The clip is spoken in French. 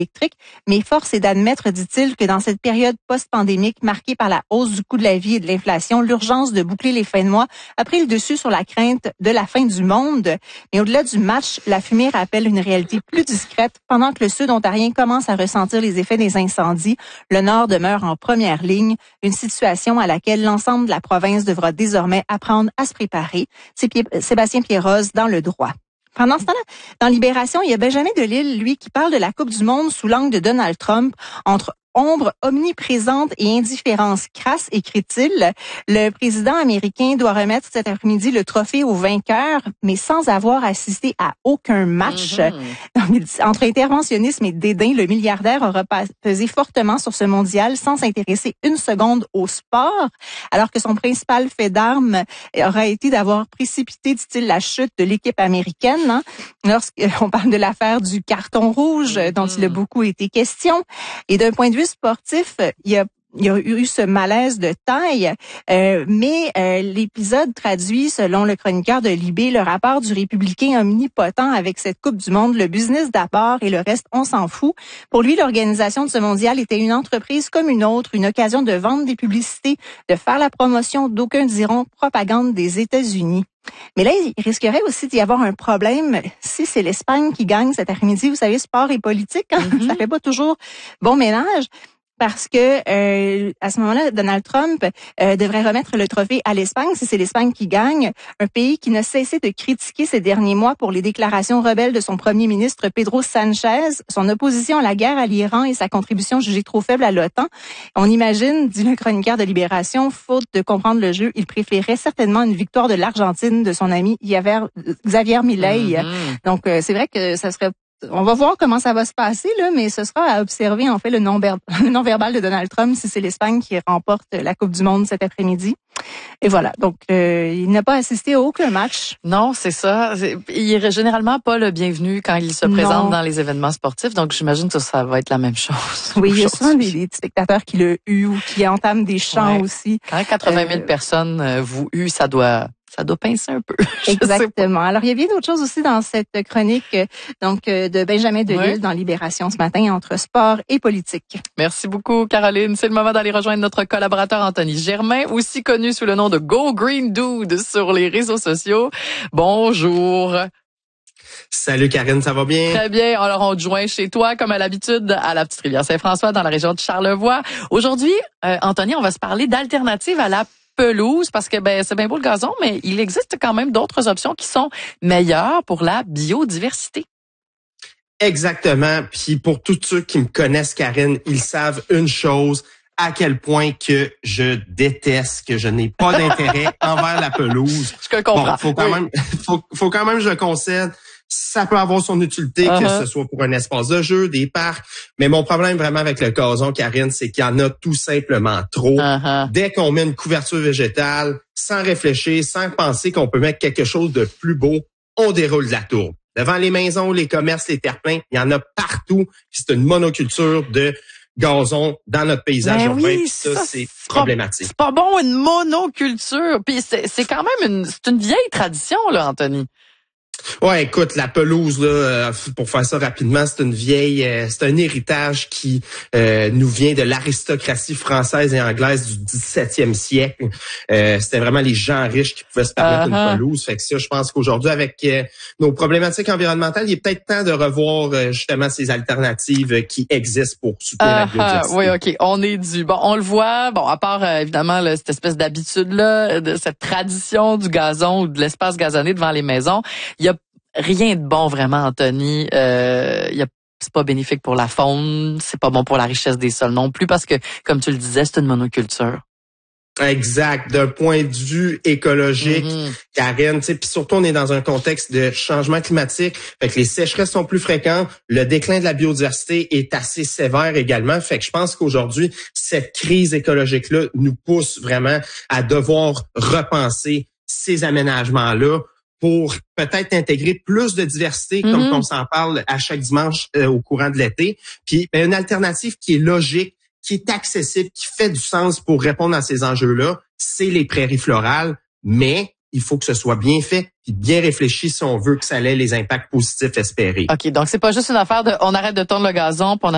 électrique, mais force est d'admettre, dit-il, que dans cette période post-pandémique marquée par la hausse du coût de la vie et de l'inflation, l'urgence de boucler les fins de mois a pris le dessus sur la crainte de la fin du monde. Mais au-delà du match, la fumée rappelle une réalité plus discrète. Pendant que le Sud ontarien commence à ressentir les effets des incendies, le Nord demeure en première ligne, une situation à laquelle l'ensemble de la province devra désormais apprendre à se préparer. C'est Sébastien Pierroz dans Le Droit. Pendant ce temps-là, dans Libération, il y a Benjamin Delille, lui, qui parle de la Coupe du monde sous l'angle de Donald Trump, entre ombre omniprésente et indifférence crasse, écrit-il. Le président américain doit remettre cet après-midi le trophée au vainqueur, mais sans avoir assisté à aucun match. Entre interventionnisme et dédain, le milliardaire aura pesé fortement sur ce mondial sans s'intéresser une seconde au sport, alors que son principal fait d'armes aura été d'avoir précipité, dit-il, la chute de l'équipe américaine. Lorsqu'on parle de l'affaire du carton rouge, dont il a beaucoup été question. Et d'un point de vue sportif, il y a eu ce malaise de taille, mais l'épisode traduit, selon le chroniqueur de Libé, le rapport du républicain omnipotent avec cette Coupe du monde, le business d'abord et le reste, on s'en fout. Pour lui, l'organisation de ce mondial était une entreprise comme une autre, une occasion de vendre des publicités, de faire la promotion, d'aucuns diront propagande des États-Unis. Mais là, il risquerait aussi d'y avoir un problème si c'est l'Espagne qui gagne cet après-midi. Vous savez, sport et politique, ça fait pas toujours bon ménage. Parce que à ce moment-là, Donald Trump devrait remettre le trophée à l'Espagne si c'est l'Espagne qui gagne, un pays qui n'a cessé de critiquer ces derniers mois pour les déclarations rebelles de son premier ministre Pedro Sánchez, son opposition à la guerre à l'Iran et sa contribution jugée trop faible à l'OTAN. On imagine, dit le chroniqueur de Libération, faute de comprendre le jeu, il préférait certainement une victoire de l'Argentine de son ami Xavier Milei. Donc c'est vrai que ça serait. On va voir comment ça va se passer, là, mais ce sera à observer, en fait, le non-verbal de Donald Trump si c'est l'Espagne qui remporte la Coupe du monde cet après-midi. Et voilà. Donc, il n'a pas assisté à aucun match. Non, c'est ça. Il est généralement pas le bienvenu quand il se présente dans les événements sportifs. Donc, j'imagine que ça va être la même chose. Oui, il y a souvent des spectateurs qui le huent ou qui entament des chants aussi. Quand 80 000 personnes vous huent, ça doit pincer un peu. Exactement. Alors, il y a bien d'autres choses aussi dans cette chronique de Benjamin Delille dans Libération ce matin entre sport et politique. Merci beaucoup, Caroline. C'est le moment d'aller rejoindre notre collaborateur Anthony Germain, aussi connu sous le nom de Go Green Dude sur les réseaux sociaux. Bonjour. Salut Karine, ça va bien? Très bien. Alors, on te joint chez toi, comme à l'habitude, à la Petite Rivière Saint-François, dans la région de Charlevoix. Aujourd'hui, Anthony, on va se parler d'alternatives à la pelouse, parce que c'est bien beau le gazon, mais il existe quand même d'autres options qui sont meilleures pour la biodiversité. Exactement. Puis pour tous ceux qui me connaissent, Karine, ils savent une chose, à quel point que je déteste, que je n'ai pas d'intérêt envers la pelouse. Je comprends. Bon, faut quand même, je le concède. Ça peut avoir son utilité, que ce soit pour un espace de jeu, des parcs. Mais mon problème vraiment avec le gazon, Karine, c'est qu'il y en a tout simplement trop. Dès qu'on met une couverture végétale, sans réfléchir, sans penser qu'on peut mettre quelque chose de plus beau, on déroule de la tourbe. Devant les maisons, les commerces, les terre-pleins, il y en a partout. Puis c'est une monoculture de gazon dans notre paysage urbain. Oui, puis ça, c'est problématique. C'est pas bon, une monoculture. Puis c'est quand même une vieille tradition, là, Anthony. Ouais, écoute, la pelouse là, pour faire ça rapidement, c'est c'est un héritage qui nous vient de l'aristocratie française et anglaise du 17e siècle. C'était vraiment les gens riches qui pouvaient se permettre une pelouse. Fait que ça, je pense qu'aujourd'hui, avec nos problématiques environnementales, il est peut-être temps de revoir justement ces alternatives qui existent pour soutenir la biodiversité. Oui, ok, on est dû. Bon, on le voit. Bon, à part évidemment cette espèce d'habitude là, de cette tradition du gazon ou de l'espace gazonné devant les maisons, il y a rien de bon vraiment, Anthony. C'est pas bénéfique pour la faune, c'est pas bon pour la richesse des sols non plus parce que, comme tu le disais, c'est une monoculture. Exact. D'un point de vue écologique, Karine, tu sais, puis surtout on est dans un contexte de changement climatique, fait que les sécheresses sont plus fréquentes, le déclin de la biodiversité est assez sévère également, fait que je pense qu'aujourd'hui cette crise écologique-là nous pousse vraiment à devoir repenser ces aménagements-là pour peut-être intégrer plus de diversité, comme on s'en parle à chaque dimanche au courant de l'été. Puis une alternative qui est logique, qui est accessible, qui fait du sens pour répondre à ces enjeux-là, c'est les prairies florales, mais il faut que ce soit bien fait puis bien réfléchi si on veut que ça ait les impacts positifs espérés. OK, donc c'est pas juste une affaire de on arrête de tondre le gazon puis on